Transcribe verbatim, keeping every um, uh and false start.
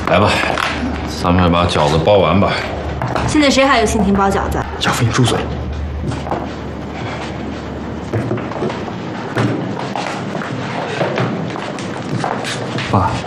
来吧，咱们把饺子包完吧。 现在谁还有心情包饺子？ 小飞，你住嘴！爸。